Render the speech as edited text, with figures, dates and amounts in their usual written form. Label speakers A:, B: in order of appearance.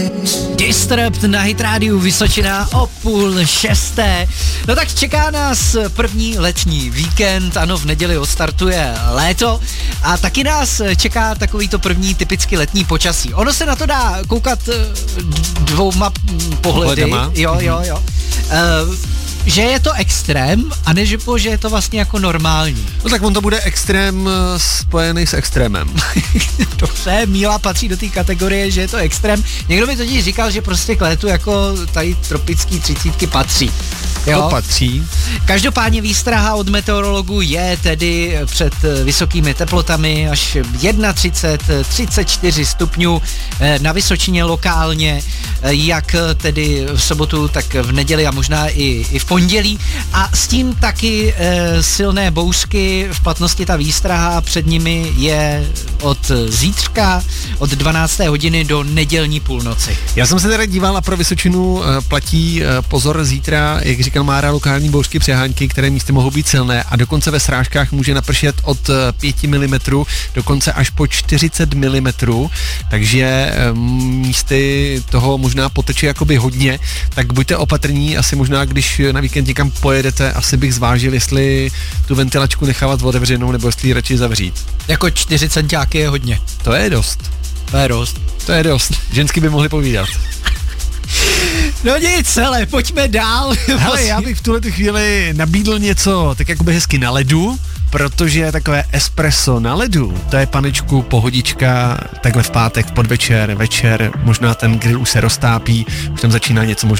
A: Disturbed na Hit Radio Vysočina o 5:30. No tak čeká nás první letní víkend, ano, v neděli odstartuje léto a taky nás čeká takovýto první typicky letní počasí. Ono se na to dá koukat dvouma pohledy. Jo. Že je to extrém a ne, že je to vlastně jako normální.
B: No tak on to bude extrém spojený s extrémem.
A: Dobře, Míla patří do té kategorie, že je to extrém. Někdo mi totiž říkal, že prostě k létu jako tady tropický 30 patří. Jo?
B: To patří.
A: Každopádně výstraha od meteorologů je tedy před vysokými teplotami až 31, 34 stupňů na Vysočině lokálně, jak tedy v sobotu, tak v neděli a možná i v pondělí. A s tím taky silné bouřky, v platnosti ta výstraha před nimi je od zítřka, od 12. hodiny do nedělní půlnoci.
B: Já jsem se teda díval a pro Vysočinu platí pozor zítra, jak říkal Mára, lokální bouřky, přehánky, které místy mohou být silné a dokonce ve srážkách může napršet od 5 mm, dokonce až po 40 mm, takže místy toho možná poteče jakoby hodně, tak buďte opatrní, asi možná, když na víkend někam pojedete, asi bych zvážil, jestli tu ventilačku nechávat otevřenou, nebo jestli ji radši zavřít.
A: Jako 4 centiáky je hodně.
B: To je dost. To je dost. Žensky by mohly povídat.
A: No nic, hele, pojďme dál.
B: Hele, já bych v tuhle chvíli nabídl něco tak jakoby hezky na ledu, protože takové espresso na ledu, to je panečku pohodička, takhle v pátek, v podvečer, večer, možná ten grill už se roztápí, už tam začíná něco možná